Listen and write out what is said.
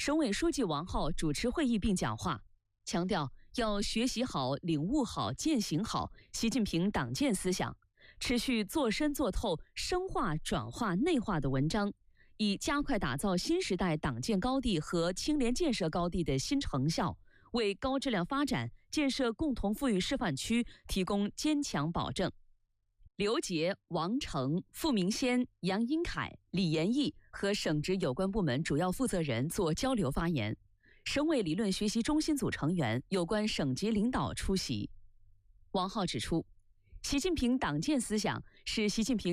省委书记王浩主持会议并讲话，强调要学习好、领悟好、践行好习近平党建思想，持续做深做透、深化转化内化的文章，以加快打造新时代党建高地和青联建设高地的新成效，为高质量发展、建设共同富裕示范区提供坚强保证。刘杰、王成、傅明先、杨英凯、李延义和省直有关部门主要负责人做交流发言，省委理论学习中心组成员、有关省级领导出席。王浩指出，习近平党建思想是习近平